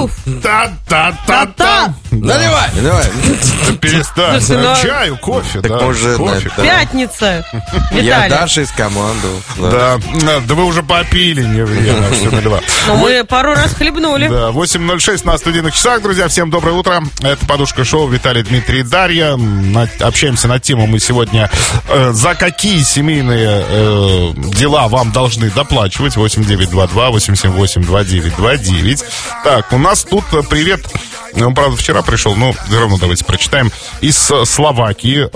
Та-та-та-та. Наливай. Перестань. Слушай, Чаю, кофе, Так да. может, Кофе. да. Пятница. Я Виталий. Даша из команды. Да, вы уже попили, не я все налила. Ну, мы пару раз хлебнули. Да, 8:06 на студийных часах, друзья. Всем доброе утро. Это «Подушка шоу». Виталий, Дмитрий и Дарья. Общаемся на тему мы сегодня. За какие семейные дела вам должны доплачивать? 8922-878-2929. Так, у нас тут привет. Он, правда, вчера пришел, но все равно давайте прочитаем. Из Словакии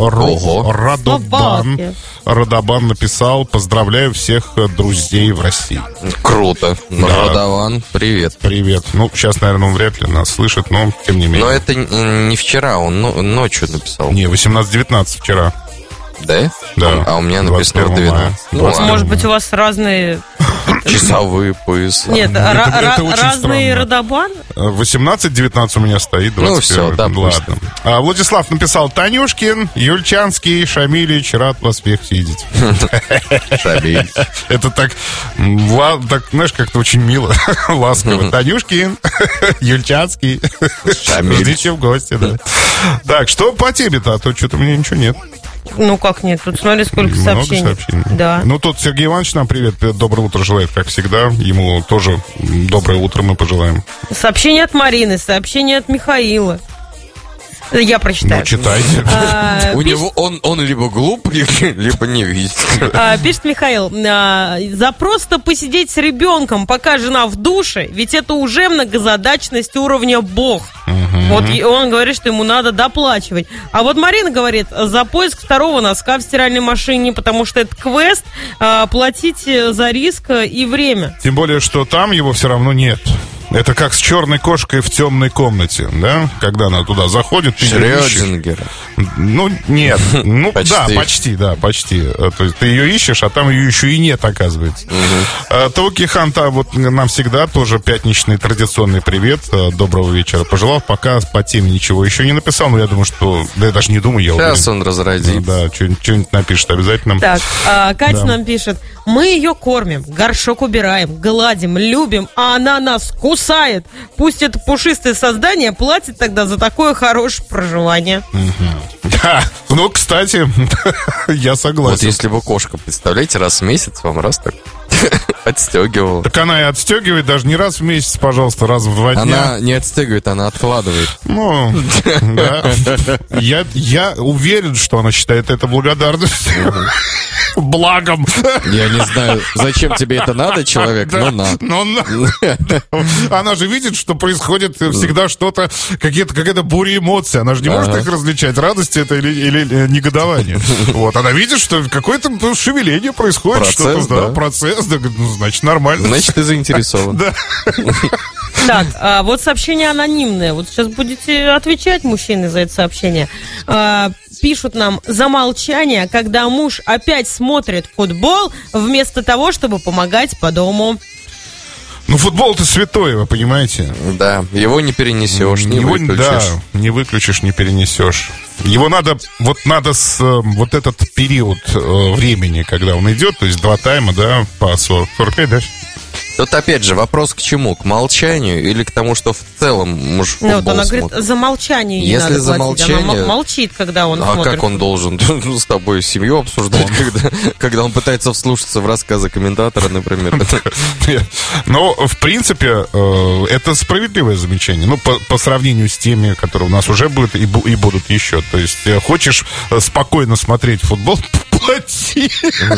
Радобан написал: поздравляю всех друзей в России. Круто. Да. Радован, привет. Привет. Ну, сейчас, наверное, он вряд ли нас слышит, но тем не менее. Но это не вчера, он ночью написал. Не, 18-19 вчера. Да? Да. А у меня написано 21 мая. 12. Ну, ладно. Может быть, у вас разные... Часовые пояса. Нет, это очень разные странно. родобаны? 18-19 у меня стоит, 21. Ну, всё, да, ладно. Владислав написал: Танюшкин, Юльчанский, Шамилич, рад вас всех видеть. Шамиль. Это так, знаешь, как-то очень мило, ласково. Танюшкин, Юльчанский, Шамиль. ждите в гости, да. Так, что по теме-то, а то что-то у меня ничего нет. Ну, как нет? Тут смотри, сколько Много сообщений. сообщений. Да. Ну, тут Сергей Иванович нам привет, доброе утро желает, как всегда. Ему тоже доброе утро мы пожелаем. Сообщение от Марины, сообщение от Михаила. Я прочитаю. Ну, читайте. У него он либо глуп, либо не видит. Пишет Михаил: за просто посидеть с ребенком, пока жена в душе, ведь это уже многозадачность уровня бог. Вот и он говорит, что ему надо доплачивать. А вот Марина говорит: за поиск второго носка в стиральной машине, потому что это квест, платить за риск и время. Тем более, что там его все равно нет. Это как с черной кошкой в темной комнате, да? Когда она туда заходит, ты ее ищешь. Шрёдингер. Ну, нет. Ну, Почти. почти. То есть ты ее ищешь, а там ее еще и нет, оказывается. Тауки Ханта вот нам всегда тоже пятничный традиционный привет. Доброго вечера пожелал. Пока по теме ничего еще не написал, но я думаю, что... Да я даже не думаю, я уверен. Сейчас он разродится. Да, что-нибудь напишет обязательно. Так, Катя нам пишет: мы ее кормим, горшок убираем, гладим, любим, а она нас кусает. Пусть это пушистое создание платит тогда за такое хорошее проживание. Да, ну, кстати, я Вот согласен. если бы кошка, представляете, раз в месяц вам раз так отстегивала. Так она и отстегивает даже не раз в месяц, пожалуйста, раз в 2 дня. Она не отстегивает, она откладывает. Ну, да. Я уверен, что она считает это благодарностью. Благом. Я не знаю, зачем тебе это надо, человек, Да, но надо. но она же видит, что происходит всегда что-то, какая-то буря эмоций. Она же не может их различать, радость это или негодование. Вот, она видит, что какое-то шевеление происходит, Процесс, что-то, да, да. процесс, да, ну, значит, нормально. Значит, ты заинтересован. Да. Так, вот сообщение анонимное. Вот сейчас будете отвечать, мужчины, за это сообщение. Пишут нам: за молчание, когда муж опять смотрит футбол, вместо того, чтобы помогать по дому. Ну, футбол-то святое, вы понимаете? Да, его не перенесешь, не Его, выключишь. да, не выключишь, не перенесешь. Его надо вот этот период времени, когда он идет, то есть 2 тайма, да, по 45, да? Тут опять же вопрос к чему? К молчанию или к тому, что в целом муж Ну, вот футбол она говорит, смотрит? за молчание не Если надо за платить. молчание- Она молчит, когда он А смотрит. как он должен с тобой семью обсуждать, когда он пытается вслушаться в рассказы комментатора, например? Но, в принципе, это справедливое замечание. Ну, по сравнению с теми, которые у нас уже будут и будут еще. То есть, хочешь спокойно смотреть футбол, плати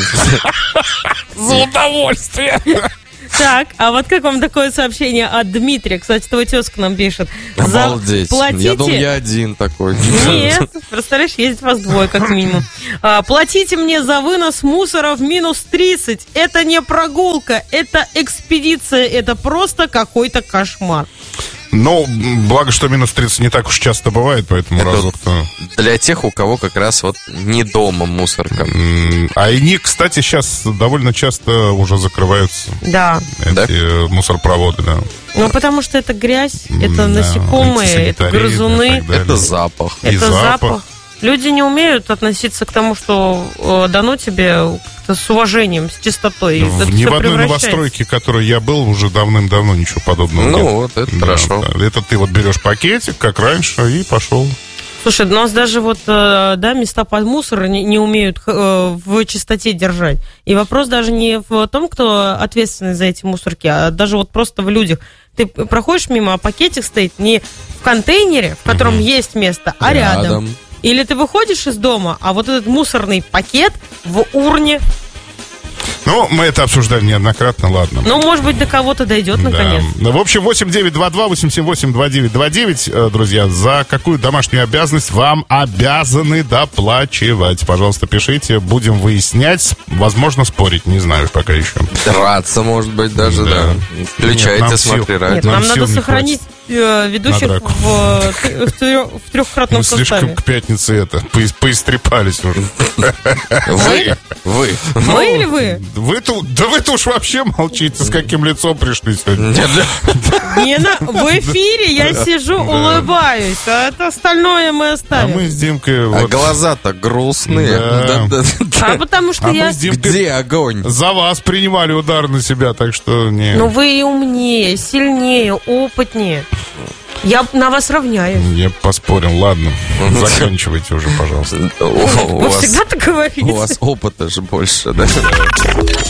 за удовольствие. Так, а вот как вам такое сообщение от Дмитрия? Кстати, твой тезка нам пишет. Обалдеть. Платите... Я думал, я один такой. Нет, представляешь, ездить вас двое, как минимум. Платите мне за вынос мусора в минус 30. Это не прогулка, это экспедиция, это просто какой-то кошмар. Но, благо, что минус 30 не так уж часто бывает, поэтому Это разок-то... Для тех, у кого как раз вот не дома мусорка. А они, кстати, сейчас довольно часто уже закрываются. Да. Эти мусоропроводы, да. Ну, потому что это грязь, это Да, насекомые, это антисанитария, грызуны. и так далее. Это запах. И Это запах. Люди не умеют относиться к тому, что дано тебе как-то с уважением, с чистотой. Ни в одной новостройке, в которой я был, уже давным-давно ничего подобного нет. Ну, вот это хорошо. Да. Это ты вот берешь пакетик, как раньше, и пошел. Слушай, у нас даже вот, да, места под мусор не умеют в чистоте держать. И вопрос даже не в том, кто ответственный за эти мусорки, а даже вот просто в людях. Ты проходишь мимо, а пакетик стоит не в контейнере, в котором есть место, а рядом. Или ты выходишь из дома, а вот этот мусорный пакет в урне. Ну, мы это обсуждали неоднократно, ладно. Ну, может быть, до кого-то дойдет, наконец. В общем, 8922-878-2929, друзья, за какую домашнюю обязанность вам обязаны доплачивать? Пожалуйста, пишите, будем выяснять, возможно, спорить, не знаю пока еще. Драться, может быть, даже, да. Включайте, смотри, радио. Нет, нам надо сохранить ведущих в трехкратном мы составе. Слишком к пятнице поистрепались уже. Вы. Мы или вы? Вы-то уж вообще молчите, с каким лицом пришли сегодня. Не, в эфире я сижу, улыбаюсь, а это остальное мы А оставим. мы с Димкой... А глаза-то грустные. А потому что я... Где огонь? За вас принимали удар на себя, так что не... Ну вы и умнее, сильнее, опытнее. Я на вас равняюсь. Я поспорил, ладно. Заканчивайте уже, пожалуйста. Вы всегда так говорите. У вас опыта же больше, да?